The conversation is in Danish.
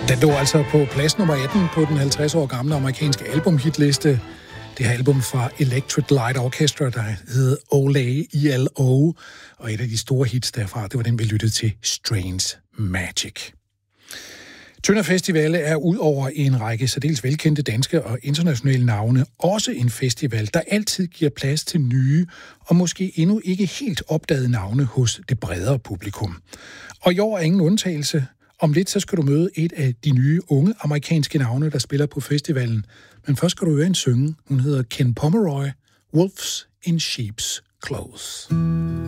Den lå altså på plads nummer 18 på den 50 år gamle amerikanske albumhitliste. Det her album fra Electric Light Orchestra, der hedder Olay, ELO, og et af de store hits derfra, det var den, vi lyttede til, Strange Magic. Tønder Festival er ud over en række særdeles velkendte danske og internationale navne også en festival, der altid giver plads til nye og måske endnu ikke helt opdagede navne hos det bredere publikum. Og i år er ingen undtagelse. Om lidt så skal du møde et af de nye unge amerikanske navne, der spiller på festivalen. Men først skal du høre en synge. Hun hedder Ken Pomeroy, Wolves in Sheep's Clothes.